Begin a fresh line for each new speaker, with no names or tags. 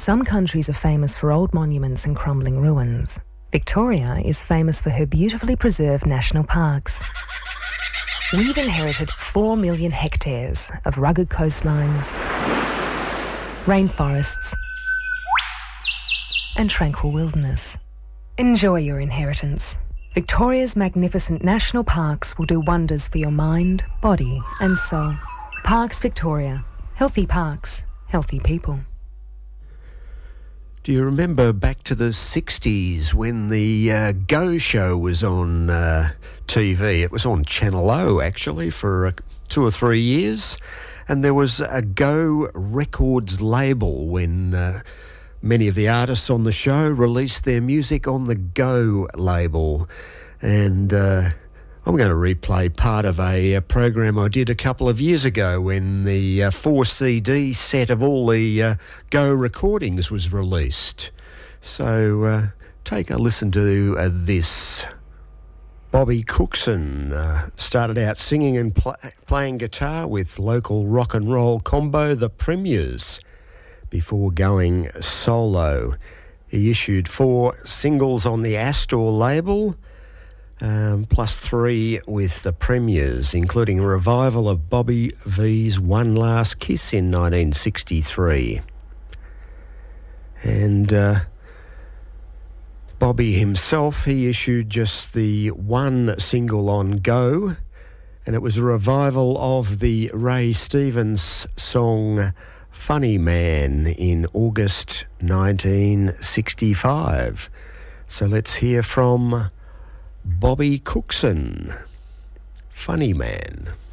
Some countries are famous for old monuments and crumbling ruins. Victoria is famous for her beautifully preserved national parks. We've inherited 4 million hectares of rugged coastlines, rainforests, and tranquil wilderness. Enjoy your inheritance. Victoria's magnificent national parks will do wonders for your mind, body, and soul. Parks Victoria. Healthy parks, healthy people.
Do you remember back to the 60s when the Go show was on TV? It was on Channel O, actually, for 2 or 3 years. And there was a Go Records label when many of the artists on the show released their music on the Go label. And I'm going to replay part of a program I did a couple of years ago when the 4 CD set of all the Go recordings was released. So take a listen to this. Bobby Cookson started out singing and playing guitar with local rock and roll combo The Premiers before going solo. He issued 4 singles on the Astor label, plus 3 with the Premiers, including a revival of Bobby V's One Last Kiss in 1963. And Bobby himself, he issued just the 1 single on Go, and it was a revival of the Ray Stevens song Funny Man in August 1965. So let's hear from Bobby Cookson, Funny Man.